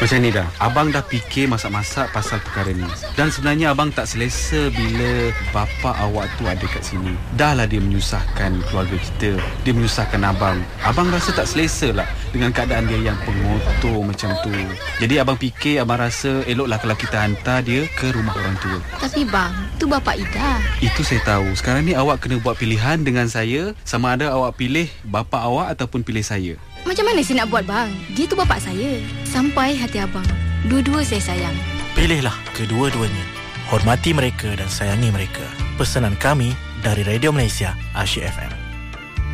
Macam ni dah, abang dah fikir masak-masak pasal perkara ni. Dan sebenarnya abang tak selesa bila bapa awak tu ada kat sini. Dah lah dia menyusahkan keluarga kita, dia menyusahkan abang. Abang rasa tak selesa lah dengan keadaan dia yang pengotor macam tu. Jadi abang fikir, abang rasa eloklah kalau kita hantar dia ke rumah orang tua. Tapi bang, tu bapa Ida. Itu saya tahu. Sekarang ni awak kena buat pilihan dengan saya. Sama ada awak pilih bapa awak ataupun pilih saya. Macam mana saya nak buat bang? Dia tu bapa saya. Sampai hati abang. Dua-dua saya sayang. Pilihlah kedua-duanya. Hormati mereka dan sayangi mereka. Pesanan kami dari Radio Malaysia, Asyik FM.